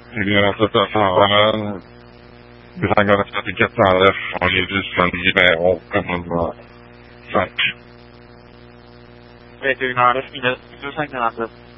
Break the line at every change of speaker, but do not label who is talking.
Queria tratar bisogna etichettare ogni salire o come
Veterinaris, bisogna